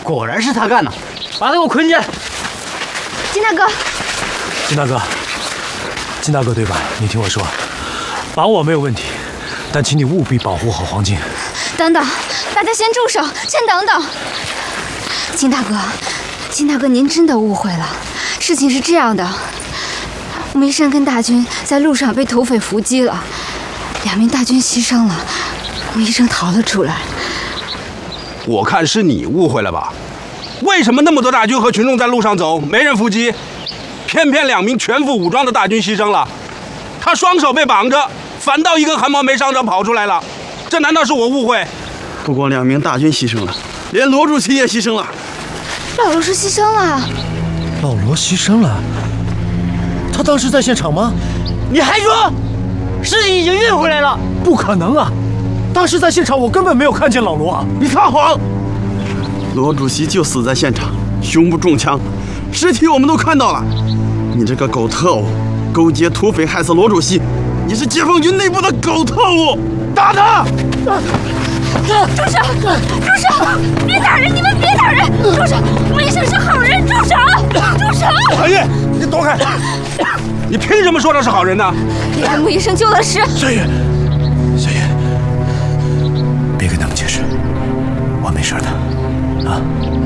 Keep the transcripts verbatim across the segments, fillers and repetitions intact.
果然是他干的，把他给我捆起来！ 金大哥， 金大哥，金大哥对吧？你听我说，绑我没有问题，但请你务必保护好黄金。 等等，大家先住手，先等等。金大哥，金大哥，您真的误会了。事情是这样的，穆医生跟大军在路上被土匪伏击了，两名大军牺牲了，穆医生逃了出来。 我看是你误会了吧？为什么那么多大军和群众在路上走，没人伏击，偏偏两名全副武装的大军牺牲了？他双手被绑着，反倒一根汗毛没伤着跑出来了，这难道是我误会？ 不光两名大军牺牲了，连罗主席也牺牲了。 老罗是牺牲了。 老罗牺牲了？他当时在现场吗？ 你还说尸体已经运回来了？ 不可能啊！当时在现场，我根本没有看见老罗啊！ 你撒谎！罗主席就死在现场，胸部中枪，尸体我们都看到了。你这个狗特务，勾结土匪害死罗主席，你是解放军内部的狗特务！打他！ 住手！住手！别打人！你们别打人！住手！穆医生是好人！住手！住手！ 韩月，你躲开！你凭什么说他是好人呢？ 你给穆医生救了尸。 小雨，小雨，别跟他们解释，我没事的，啊！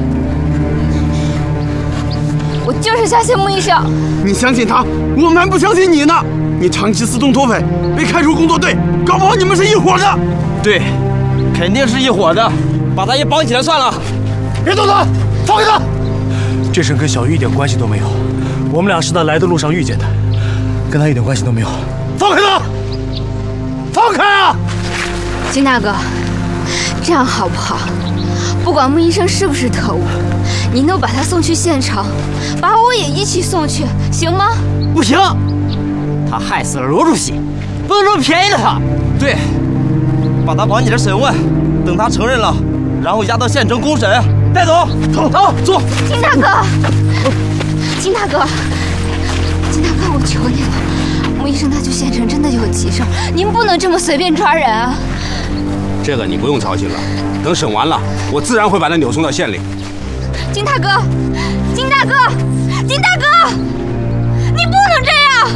我就是相信穆医生。 你相信他，我们还不相信你呢！你长期私通土匪，被开除工作队，搞不好你们是一伙的。 对，肯定是一伙的，把他也绑起来算了。 别动他，放开他！这事跟小玉一点关系都没有，我们俩是在来的路上遇见的，跟他一点关系都没有。放开他！放开啊！ 金大哥，这样好不好？不管穆医生是不是特务，您都把他送去县城，把我也一起送去，行吗？ 不行，他害死了罗主席，不能这么便宜了他。 对，把他绑起来审问，等他承认了，然后押到县城公审，带走。走，走，走。 金大哥，金大哥，金大哥，我求你了，穆医生他去县城真的有急事，您不能这么随便抓人啊。 这个你不用操心了，等审完了，我自然会把他扭送到县里。 金大哥，金大哥，金大哥，你不能这样！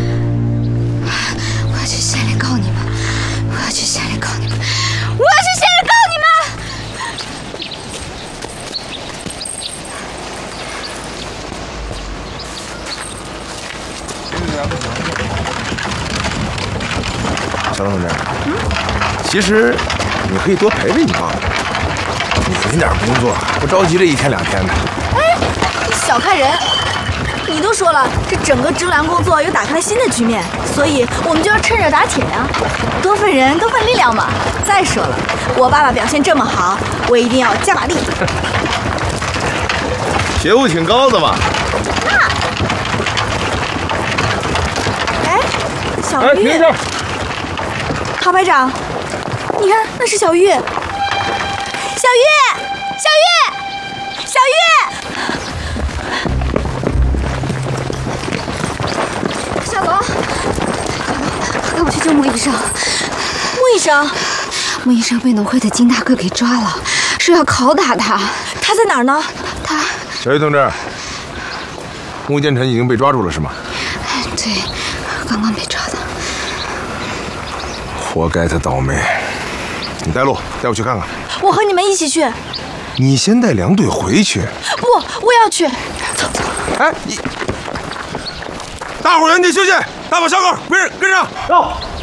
我要去县里告你们，我要去县里告你们，我要去县里告你们！ 小东同志，嗯，其实你可以多陪陪你爸爸，你稳点工作，不着急这一天两天的。 哎，你小看人！你都说了，这整个征粮工作又打开了新的局面，所以我们就要趁热打铁呀，多份人多份力量嘛。再说了，我爸爸表现这么好，我一定要加把力。 觉悟挺高的嘛。 那，哎，小玉。 哎，停一下。 陶排长，你看那是小玉，小玉，小玉，小玉， 小龙，带我去救穆医生。 穆医生， 穆医生被农会的金大哥给抓了，说要拷打他。 他在哪儿呢？ 他…… 小玉同志，穆建臣已经被抓住了是吗？ 对，刚刚被抓的。 活该他倒霉！你带路，带我去看看。 我和你们一起去。 你先带两队回去。 不，我也要去。走走。 哎，你，大伙原地休息，大马小狗，跟跟上。 走。